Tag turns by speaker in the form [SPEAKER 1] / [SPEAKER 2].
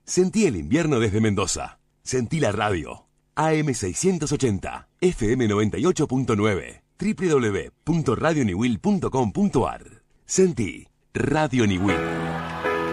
[SPEAKER 1] Sentí el invierno desde Mendoza. Sentí la radio. AM680, FM 98.9, www.radioniwil.com.ar. Sentí Radio Niwil.